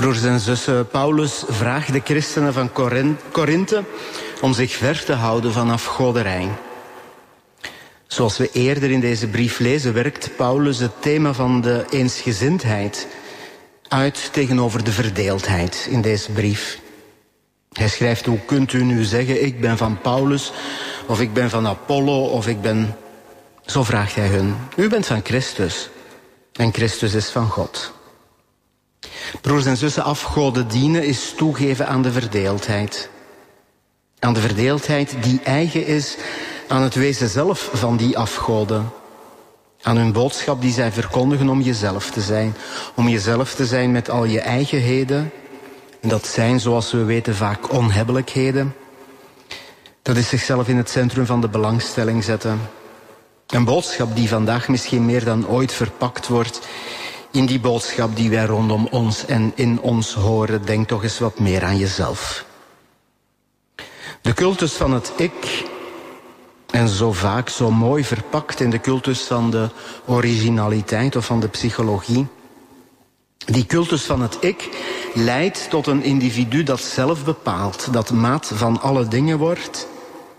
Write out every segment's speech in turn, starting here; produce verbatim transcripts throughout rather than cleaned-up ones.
Broers en zussen, Paulus vraagt de christenen van Korinthe om zich ver te houden van afgoderij. Zoals we eerder in deze brief lezen, werkt Paulus het thema van de eensgezindheid uit tegenover de verdeeldheid in deze brief. Hij schrijft: hoe kunt u nu zeggen, ik ben van Paulus, of ik ben van Apollo, of ik ben... Zo vraagt hij hun. U bent van Christus en Christus is van God. Broers en zussen, afgoden dienen is toegeven aan de verdeeldheid. Aan de verdeeldheid die eigen is aan het wezen zelf van die afgoden. Aan hun boodschap die zij verkondigen om jezelf te zijn. Om jezelf te zijn met al je eigenheden. En dat zijn, zoals we weten, vaak onhebbelijkheden. Dat is zichzelf in het centrum van de belangstelling zetten. Een boodschap die vandaag misschien meer dan ooit verpakt wordt in die boodschap die wij rondom ons en in ons horen. Denk toch eens wat meer aan jezelf. De cultus van het ik, en zo vaak zo mooi verpakt in de cultus van de originaliteit of van de psychologie. Die cultus van het ik leidt tot een individu dat zelf bepaalt, dat maat van alle dingen wordt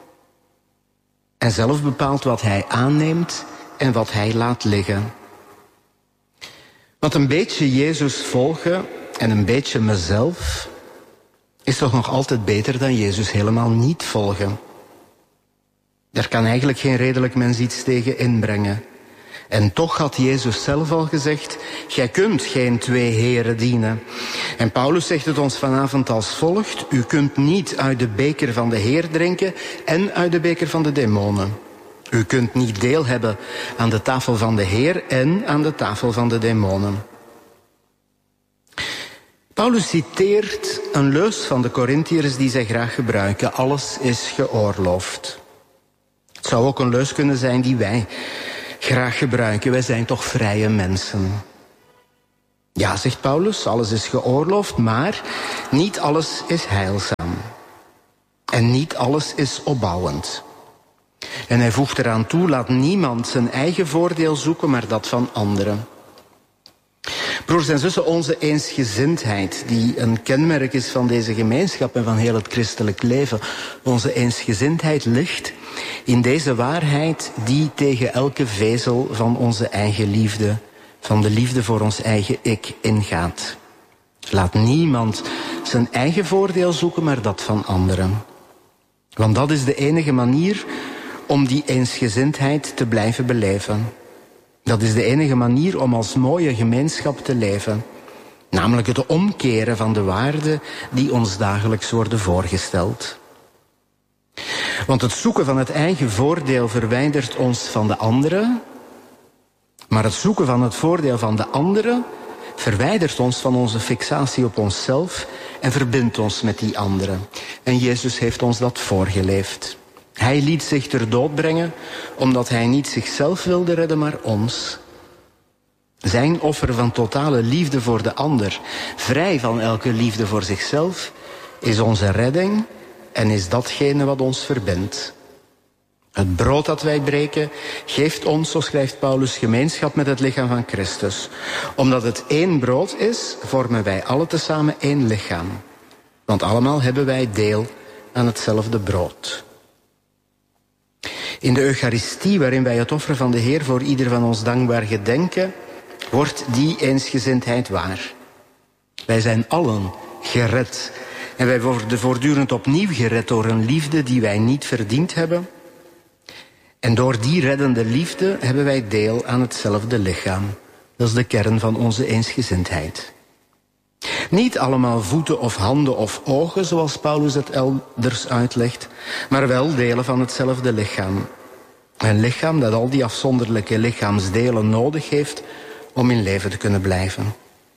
en zelf bepaalt wat hij aanneemt en wat hij laat liggen. Want een beetje Jezus volgen en een beetje mezelf is toch nog altijd beter dan Jezus helemaal niet volgen. Daar kan eigenlijk geen redelijk mens iets tegen inbrengen. En toch had Jezus zelf al gezegd, gij kunt geen twee heren dienen. En Paulus zegt het ons vanavond als volgt: u kunt niet uit de beker van de Heer drinken en uit de beker van de demonen. U kunt niet deel hebben aan de tafel van de Heer en aan de tafel van de demonen. Paulus citeert een leus van de Korintiërs die zij graag gebruiken: alles is geoorloofd. Het zou ook een leus kunnen zijn die wij graag gebruiken. Wij zijn toch vrije mensen. Ja, zegt Paulus, alles is geoorloofd, maar niet alles is heilzaam. En niet alles is opbouwend. En hij voegt eraan toe: laat niemand zijn eigen voordeel zoeken, maar dat van anderen. Broers en zussen, onze eensgezindheid, die een kenmerk is van deze gemeenschap en van heel het christelijk leven, onze eensgezindheid ligt in deze waarheid die tegen elke vezel van onze eigen liefde, van de liefde voor ons eigen ik, ingaat. Laat niemand zijn eigen voordeel zoeken, maar dat van anderen. Want dat is de enige manier om die eensgezindheid te blijven beleven. Dat is de enige manier om als mooie gemeenschap te leven. Namelijk het omkeren van de waarden die ons dagelijks worden voorgesteld. Want het zoeken van het eigen voordeel verwijdert ons van de anderen. Maar het zoeken van het voordeel van de anderen verwijdert ons van onze fixatie op onszelf en verbindt ons met die anderen. En Jezus heeft ons dat voorgeleefd. Hij liet zich ter dood brengen omdat hij niet zichzelf wilde redden, maar ons. Zijn offer van totale liefde voor de ander, vrij van elke liefde voor zichzelf, is onze redding en is datgene wat ons verbindt. Het brood dat wij breken geeft ons, zo schrijft Paulus, gemeenschap met het lichaam van Christus. Omdat het één brood is, vormen wij alle tezamen één lichaam. Want allemaal hebben wij deel aan hetzelfde brood. In de Eucharistie, waarin wij het offer van de Heer voor ieder van ons dankbaar gedenken, wordt die eensgezindheid waar. Wij zijn allen gered. En wij worden voortdurend opnieuw gered door een liefde die wij niet verdiend hebben. En door die reddende liefde hebben wij deel aan hetzelfde lichaam. Dat is de kern van onze eensgezindheid. Niet allemaal voeten of handen of ogen, zoals Paulus het elders uitlegt, maar wel delen van hetzelfde lichaam. Een lichaam dat al die afzonderlijke lichaamsdelen nodig heeft om in leven te kunnen blijven.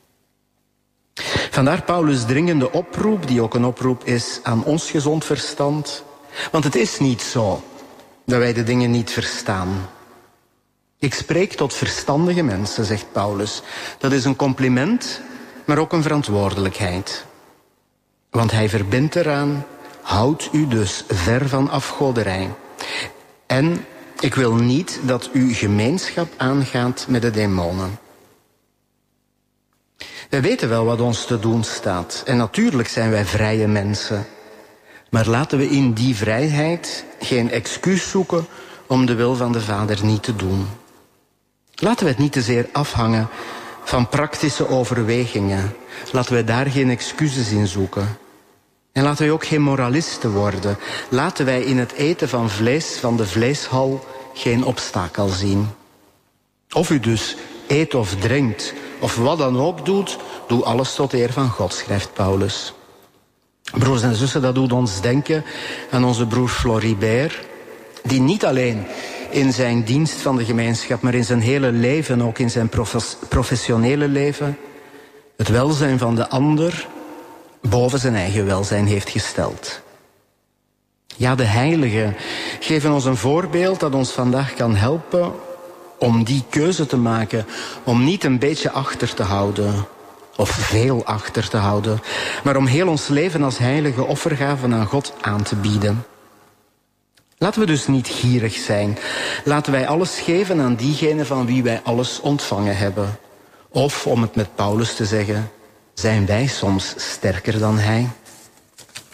Vandaar Paulus' dringende oproep, die ook een oproep is aan ons gezond verstand. Want het is niet zo dat wij de dingen niet verstaan. Ik spreek tot verstandige mensen, zegt Paulus. Dat is een compliment, maar ook een verantwoordelijkheid. Want hij verbindt eraan: houd u dus ver van afgoderij. En ik wil niet dat u gemeenschap aangaat met de demonen. Wij weten wel wat ons te doen staat. En natuurlijk zijn wij vrije mensen. Maar laten we in die vrijheid geen excuus zoeken om de wil van de Vader niet te doen. Laten we het niet te zeer afhangen van praktische overwegingen. Laten we daar geen excuses in zoeken. En laten wij ook geen moralisten worden. Laten wij in het eten van vlees van de vleeshal geen obstakel zien. Of u dus eet of drinkt, of wat dan ook doet, doe alles tot eer van God, schrijft Paulus. Broers en zussen, dat doet ons denken aan onze broer Floribert, die niet alleen in zijn dienst van de gemeenschap, maar in zijn hele leven, ook in zijn profes- professionele leven, het welzijn van de ander boven zijn eigen welzijn heeft gesteld. Ja, de heiligen geven ons een voorbeeld dat ons vandaag kan helpen om die keuze te maken, om niet een beetje achter te houden, of veel achter te houden, maar om heel ons leven als heilige offergaven aan God aan te bieden. Laten we dus niet gierig zijn. Laten wij alles geven aan diegene van wie wij alles ontvangen hebben. Of, om het met Paulus te zeggen, zijn wij soms sterker dan hij?